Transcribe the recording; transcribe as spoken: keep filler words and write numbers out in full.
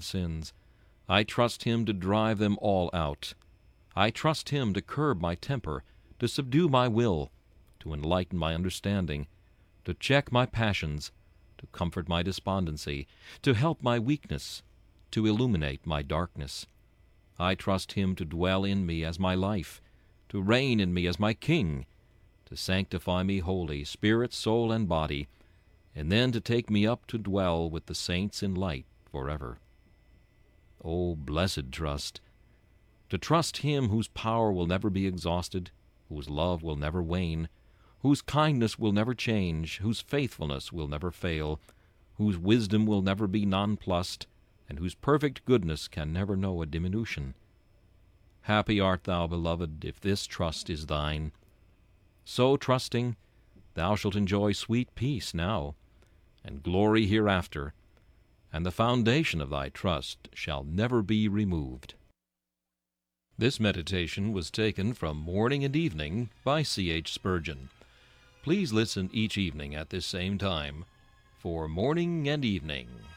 sins. I trust him to drive them all out. I trust him to curb my temper, to subdue my will, to enlighten my understanding, to check my passions, to comfort my despondency, to help my weakness, to illuminate my darkness. I trust him to dwell in me as my life, to reign in me as my king, to sanctify me wholly, spirit, soul, and body, and then to take me up to dwell with the saints in light forever. O blessed trust! To trust him whose power will never be exhausted, whose love will never wane, whose kindness will never change, whose faithfulness will never fail, whose wisdom will never be nonplussed, and whose perfect goodness can never know a diminution. Happy art thou, beloved, if this trust is thine. So trusting, thou shalt enjoy sweet peace now, and glory hereafter, and the foundation of thy trust shall never be removed. This meditation was taken from Morning and Evening by C H Spurgeon. Please listen each evening at this same time for Morning and Evening.